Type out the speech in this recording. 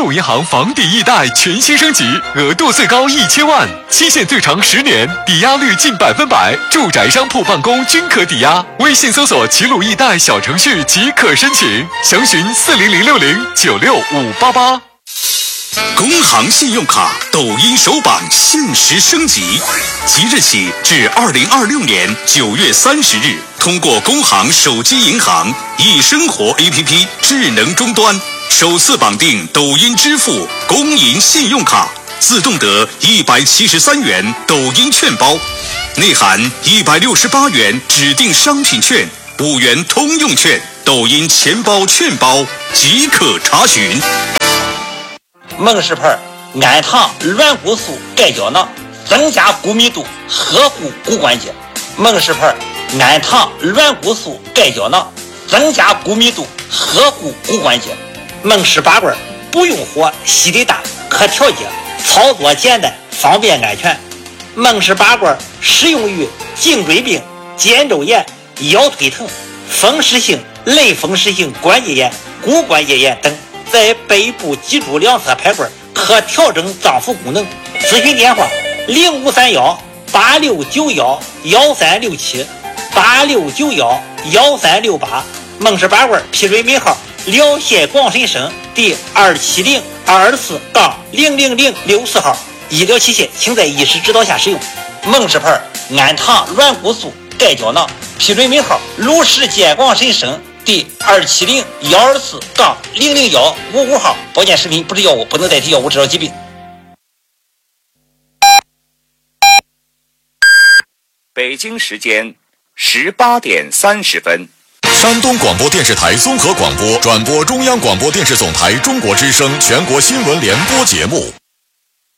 鲁银行房抵易贷全新升级，额度最高1000万，期限最长10年，抵押率近100%，住宅、商铺、办公均可抵押。微信搜索齐鲁易贷小程序即可申请，详询40060965888。 工行信用卡抖音首榜限时升级，即日起至2026年9月30日，通过工行手机银行易生活 APP 智能终端首次绑定抖音支付工银信用卡，自动得173元抖音券包，内含168元指定商品券、5元通用券、抖音钱包券包，即可查询。 梦氏牌安糖软骨素钙胶囊，增加骨密度，呵护骨关节。梦氏牌安糖软骨素钙胶囊，增加骨密度，呵护骨关节。梦氏拔罐不用火，吸力大，可调节，操作简单，方便安全。梦氏拔罐适用于颈椎病、肩周炎、腰腿疼、风湿性、类风湿性关节炎、骨关节炎等。在背部脊柱两侧排罐可调整脏腑功能。咨询电话：0531-8691-1367，8691-1368。梦氏拔罐批准尾号辽县广深省第27024-00064号。医疗器械请在医师指导下使用。梦氏牌安糖软骨素钙胶囊批准尾号鲁石县广深省第270-124-00155号。保健食品不是药物，不能代替药物治疗疾病。 北京时间18点30分。 山东广播电视台综合广播转播中央广播电视总台中国之声全国新闻联播节目。